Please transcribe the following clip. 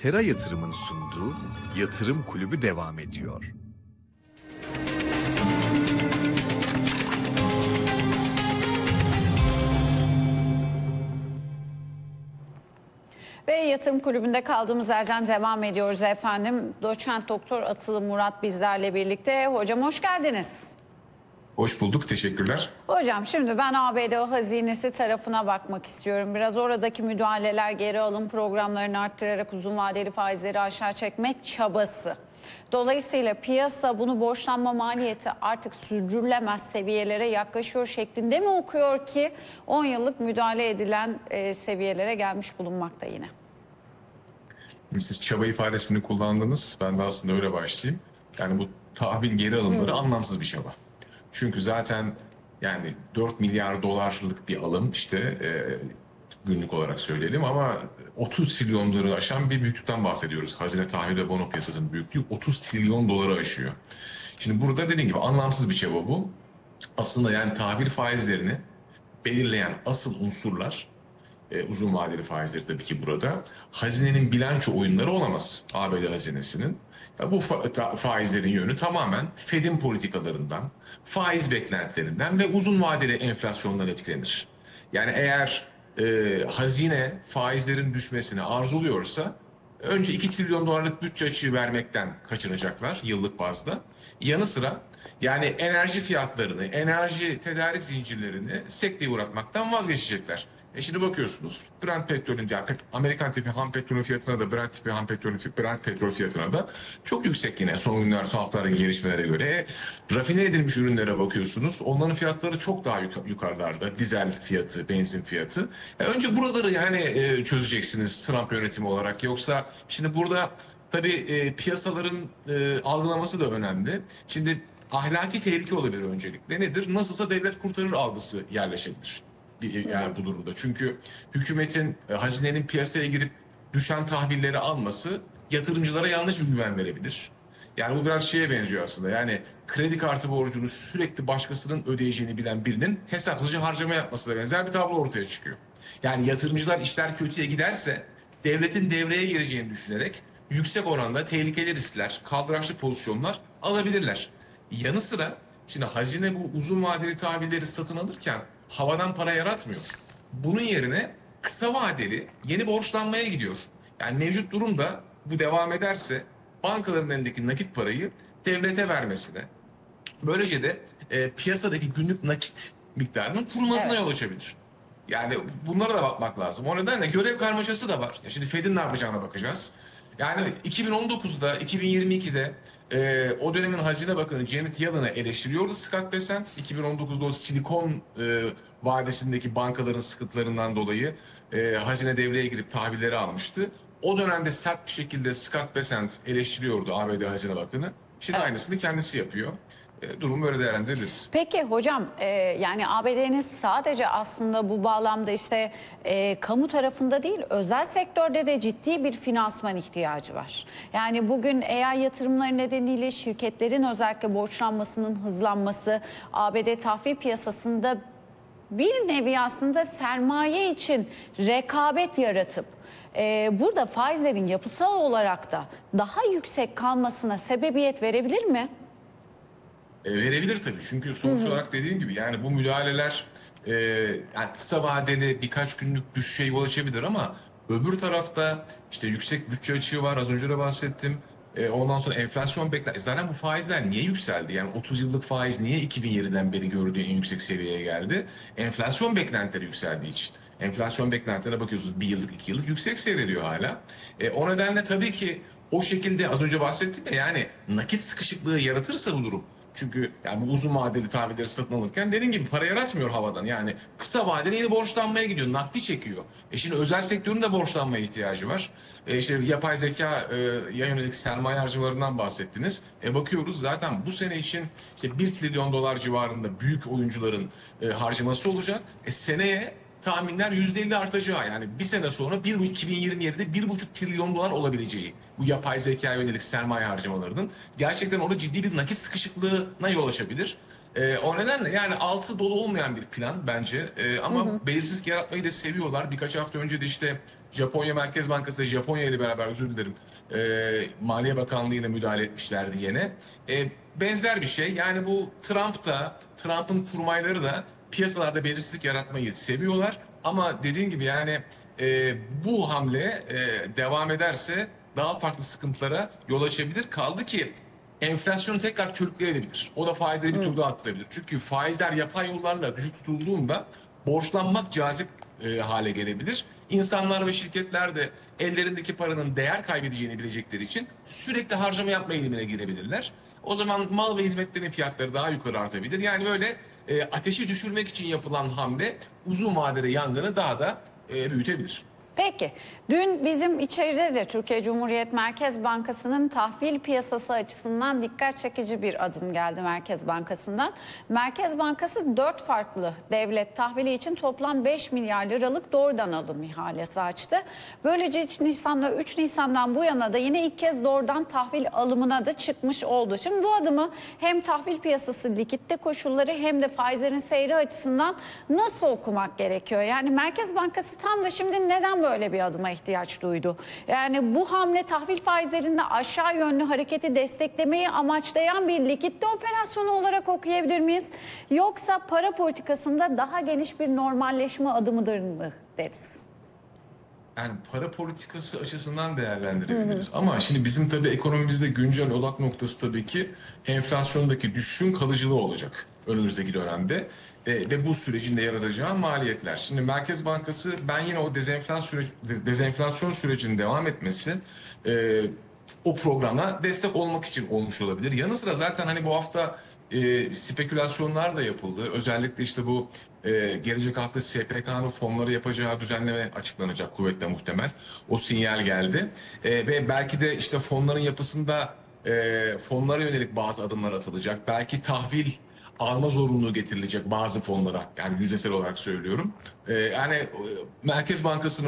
Tera Yatırım'ın sunduğu Yatırım Kulübü devam ediyor. Ve Yatırım Kulübü'nde kaldığımız yerden devam ediyoruz efendim. Doçent Doktor Atılı Murat bizlerle birlikte. Hocam hoş geldiniz. Hoş bulduk, teşekkürler. Hocam şimdi ben ABD hazinesi tarafına bakmak istiyorum. Biraz oradaki müdahaleler, geri alım programlarını arttırarak uzun vadeli faizleri aşağı çekme çabası. Dolayısıyla piyasa bunu borçlanma maliyeti artık sürdürülemez seviyelere yaklaşıyor şeklinde mi okuyor ki 10 yıllık müdahale edilen seviyelere gelmiş bulunmakta yine? Siz çaba ifadesini kullandınız, ben de aslında öyle başlayayım. Yani bu tahvil geri alımları anlamsız bir çaba. Çünkü zaten yani 4 milyar dolarlık bir alım işte günlük olarak söyleyelim ama 30 trilyon doları aşan bir büyüklükten bahsediyoruz. Hazine tahvil ve bono piyasasının büyüklüğü 30 trilyon doları aşıyor. Şimdi burada dediğim gibi anlamsız bir çaba bu. Aslında yani tahvil faizlerini belirleyen asıl unsurlar uzun vadeli faizleri tabii ki burada. Hazinenin bilanço oyunları olamaz ABD hazinesinin. Ya bu faizlerin yönü tamamen Fed'in politikalarından, faiz beklentilerinden ve uzun vadeli enflasyondan etkilenir. Yani eğer hazine faizlerin düşmesini arzuluyorsa önce 2 trilyon dolarlık bütçe açığı vermekten kaçınacaklar yıllık bazda. Yanı sıra yani enerji fiyatlarını, enerji tedarik zincirlerini sekteye uğratmaktan vazgeçecekler. Şimdi bakıyorsunuz Brent petrolün, yani Amerikan tipi ham petrolün fiyatına da Brent tipi Brent petrol fiyatına da çok yüksek yine son günler, son haftalardaki gelişmelere göre. Rafine edilmiş ürünlere bakıyorsunuz. Onların fiyatları çok daha yukarılarda. Dizel fiyatı, benzin fiyatı. Önce buraları yani çözeceksiniz Trump yönetimi olarak. Yoksa şimdi burada tabii piyasaların algılaması da önemli. Şimdi ahlaki tehlike olabilir öncelikle. Nedir? Nasılsa devlet kurtarır algısı yerleşebilir. Yani bu durumda. Çünkü hükümetin, hazinenin piyasaya girip düşen tahvilleri alması yatırımcılara yanlış bir güven verebilir. Yani bu biraz şeye benziyor aslında. Yani kredi kartı borcunu sürekli başkasının ödeyeceğini bilen birinin hesapsızca harcama yapmasına benzer bir tablo ortaya çıkıyor. Yani yatırımcılar işler kötüye giderse devletin devreye gireceğini düşünerek yüksek oranda tehlikeli riskler, kaldıraçlı pozisyonlar alabilirler. Yanı sıra şimdi hazine bu uzun vadeli tahvilleri satın alırken havadan para yaratmıyor. Bunun yerine kısa vadeli yeni borçlanmaya gidiyor. Yani mevcut durumda bu devam ederse bankaların elindeki nakit parayı devlete vermesine, böylece de piyasadaki günlük nakit miktarının kurumasına yol açabilir. Yani bunlara da bakmak lazım. O nedenle görev karmaşası da var. Ya şimdi Fed'in ne yapacağına bakacağız. Yani 2019'da, 2022'de o dönemin Hazine Bakanı Janet Yellen'ı eleştiriyordu Scott Bessent. 2019'da o Silikon Vadisi'ndeki bankaların sıkıntılarından dolayı hazine devreye girip tahvilleri almıştı. O dönemde sert bir şekilde Scott Bessent eleştiriyordu ABD Hazine Bakanı. Şimdi aynısını kendisi yapıyor. Durumu böyle değerlendirebiliriz. Peki hocam yani ABD'nin sadece aslında bu bağlamda işte kamu tarafında değil özel sektörde de ciddi bir finansman ihtiyacı var. Yani bugün AI yatırımları nedeniyle şirketlerin özellikle borçlanmasının hızlanması ABD tahvil piyasasında bir nevi aslında sermaye için rekabet yaratıp burada faizlerin yapısal olarak da daha yüksek kalmasına sebebiyet verebilir mi? Verebilir tabii. Çünkü sonuç olarak dediğim gibi yani bu müdahaleler yani kısa vadeli birkaç günlük düşüşe yol açabilir ama öbür tarafta işte yüksek bütçe açığı var. Az önce de bahsettim. Ondan sonra enflasyon bekler. Zaten bu faizler niye yükseldi? Yani 30 yıllık faiz niye 2007'den beri gördüğü en yüksek seviyeye geldi? Enflasyon beklentileri yükseldiği için. Enflasyon beklentilerine bakıyorsunuz 1 yıllık 2 yıllık yüksek seyrediyor hala. O nedenle tabii ki o şekilde az önce bahsettim ya yani nakit sıkışıklığı yaratırsa bu durum. Çünkü yani bu uzun vadeli tahvilleri satın alırken dediğim gibi para yaratmıyor havadan. Yani kısa vadeli yeni borçlanmaya gidiyor, nakdi çekiyor. Şimdi özel sektörün de borçlanmaya ihtiyacı var. İşte yapay zeka yönelik sermaye harcamalarından bahsettiniz. Bakıyoruz zaten bu sene için işte 1 trilyon dolar civarında büyük oyuncuların harcaması olacak. Seneye tahminler %50 artacağı yani bir sene sonra 2027'de 1,5 trilyon dolar olabileceği bu yapay zeka yönelik sermaye harcamalarının gerçekten orada ciddi bir nakit sıkışıklığına yol açabilir. O nedenle yani altı dolu olmayan bir plan bence ama belirsizlik yaratmayı da seviyorlar. Birkaç hafta önce de işte Japonya Merkez Bankası da Japonya ile beraber, özür dilerim, Maliye Bakanlığı ile müdahale etmişlerdi yine. Benzer bir şey. Yani bu Trump'ın kurmayları da piyasalarda belirsizlik yaratmayı seviyorlar. Ama dediğin gibi yani bu hamle devam ederse daha farklı sıkıntılara yol açabilir. Kaldı ki enflasyonu tekrar körükleyebilir. O da faizleri bir tur daha arttırabilir. Çünkü faizler yapay yollarla düşük tutulduğunda borçlanmak cazip hale gelebilir. İnsanlar ve şirketler de ellerindeki paranın değer kaybedeceğini bilecekleri için sürekli harcama yapma eğilimine girebilirler. O zaman mal ve hizmetlerin fiyatları daha yukarı artabilir. Yani böyle ateşi düşürmek için yapılan hamle uzun vadede yangını daha da büyütebilir. Peki, dün bizim içeride de Türkiye Cumhuriyet Merkez Bankası'nın tahvil piyasası açısından dikkat çekici bir adım geldi Merkez Bankası'ndan. Merkez Bankası 4 farklı devlet tahvili için toplam 5 milyar liralık doğrudan alım ihalesi açtı. Böylece 3 Nisan'dan bu yana da yine ilk kez doğrudan tahvil alımına da çıkmış oldu. Şimdi bu adımı hem tahvil piyasası likitte koşulları hem de faizlerin seyri açısından nasıl okumak gerekiyor? Yani Merkez Bankası tam da şimdi neden böyle bir adıma ihtiyaç duydu? Yani bu hamle tahvil faizlerinde aşağı yönlü hareketi desteklemeyi amaçlayan bir likitte operasyonu olarak okuyabilir miyiz? Yoksa para politikasında daha geniş bir normalleşme adımıdır mı deriz? Yani para politikası açısından değerlendirebiliriz. Ama şimdi bizim tabii ekonomimizde güncel odak noktası tabii ki enflasyondaki düşüşün kalıcılığı olacak önümüzdeki dönemde. Ve bu sürecin de yaratacağı maliyetler. Şimdi Merkez Bankası, ben yine o dezenflasyon sürecinin devam etmesi o programa destek olmak için olmuş olabilir. Yanı sıra zaten hani bu hafta spekülasyonlar da yapıldı. Özellikle işte bu gelecek hafta SPK'nın fonları yapacağı düzenleme açıklanacak kuvvetle muhtemel. O sinyal geldi. Ve belki de işte fonların yapısında fonlara yönelik bazı adımlar atılacak. Belki tahvil alma zorunluluğu getirilecek bazı fonlara. Yani yüzdesel olarak söylüyorum. Yani Merkez Bankası'nın